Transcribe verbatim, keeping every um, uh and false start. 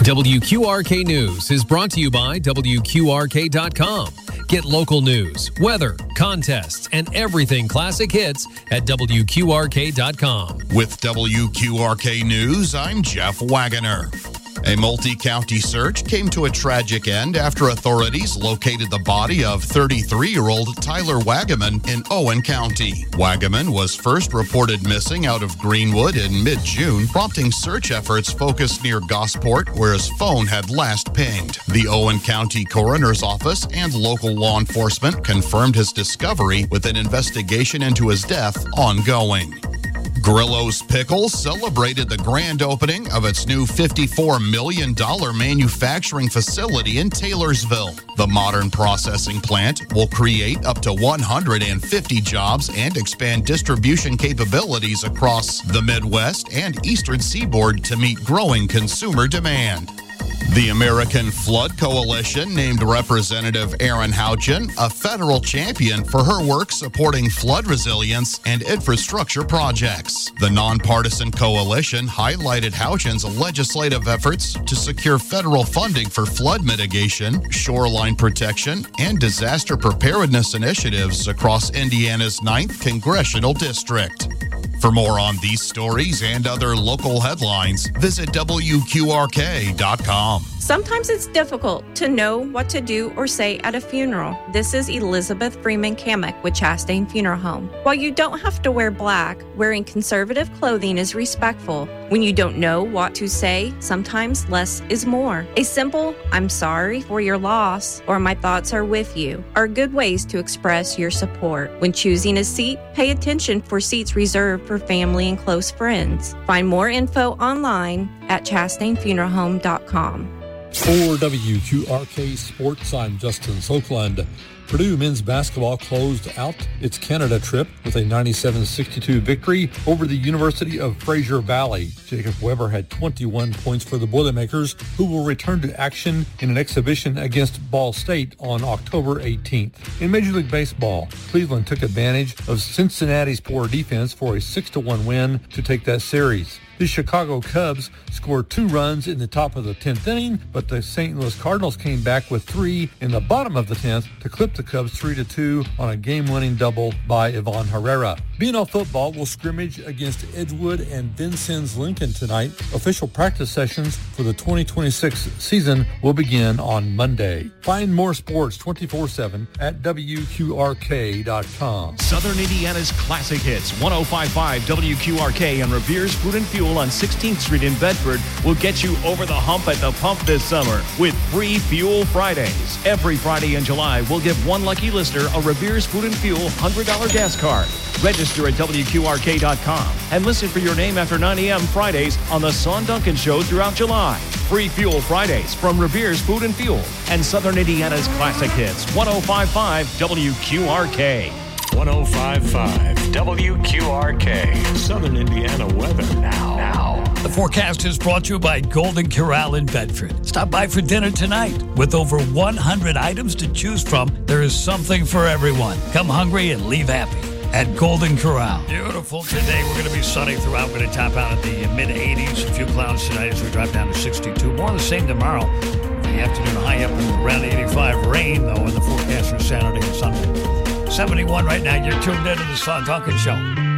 W Q R K News is brought to you by W Q R K dot com. Get local news, weather, contests, and everything classic hits at W Q R K dot com. With W Q R K News, I'm Jeff Wagoner. A multi-county search came to a tragic end after authorities located the body of thirty-three-year-old Tyler Wagaman in Owen County. Wagaman was first reported missing out of Greenwood in mid-June, prompting search efforts focused near Gosport, where his phone had last pinged. The Owen County Coroner's Office and local law enforcement confirmed his discovery, with an investigation into his death ongoing. Grillo's Pickles celebrated the grand opening of its new fifty-four million dollars manufacturing facility in Taylorsville. The modern processing plant will create up to one hundred fifty jobs and expand distribution capabilities across the Midwest and Eastern Seaboard to meet growing consumer demand. The American Flood Coalition named Representative Erin Houchin a federal champion for her work supporting flood resilience and infrastructure projects. The nonpartisan coalition highlighted Houchin's legislative efforts to secure federal funding for flood mitigation, shoreline protection, and disaster preparedness initiatives across Indiana's ninth Congressional District. For more on these stories and other local headlines, visit W Q R K dot com. Sometimes it's difficult to know what to do or say at a funeral. This is Elizabeth Freeman Kamek with Chastain Funeral Home. While you don't have to wear black, wearing conservative clothing is respectful. When you don't know what to say, sometimes less is more. A simple, "I'm sorry for your loss," or "my thoughts are with you," are good ways to express your support. When choosing a seat, pay attention for seats reserved for family and close friends. Find more info online at chastain funeral home dot com. For W Q R K Sports, I'm Justin Soakland. Purdue men's basketball closed out its Canada trip with a ninety-seven sixty-two victory over the University of Fraser Valley. Jacob Weber had twenty-one points for the Boilermakers, who will return to action in an exhibition against Ball State on October eighteenth. In Major League Baseball, Cleveland took advantage of Cincinnati's poor defense for a six to one win to take that series. The Chicago Cubs scored two runs in the top of the tenth inning, but the Saint Louis Cardinals came back with three in the bottom of the tenth to clip the Cubs three to two on a game-winning double by Ivan Herrera. B N L football will scrimmage against Edgewood and Vincennes Lincoln tonight. Official practice sessions for the twenty twenty-six season will begin on Monday. Find more sports twenty-four seven at W Q R K dot com. Southern Indiana's classic hits, ten fifty-five W Q R K and Revere's Food and Fuel on sixteenth Street in Bedford will get you over the hump at the pump this summer with free Fuel Fridays. Every Friday in July, we'll give one lucky listener a Revere's Food and Fuel one hundred dollars gas card. Register at W Q R K dot com and listen for your name after nine a.m. Fridays on the Son Duncan Show throughout July. Free Fuel Fridays from Revere's Food and Fuel and Southern Indiana's classic hits, ten fifty-five W Q R K. ten fifty-five W Q R K. Southern Indiana weather now. Now. The forecast is brought to you by Golden Corral in Bedford. Stop by for dinner tonight. With over one hundred items to choose from, there is something for everyone. Come hungry and leave happy at Golden Corral. Beautiful today. We're going to be sunny throughout. We're going to top out at the mid eighties. A few clouds tonight as we drive down to sixty-two. More of the same tomorrow. The afternoon high up in around eighty-five. Rain, though, in the forecast for Saturday and Sunday. seventy-one right now. You're tuned into the Son Duncan Show.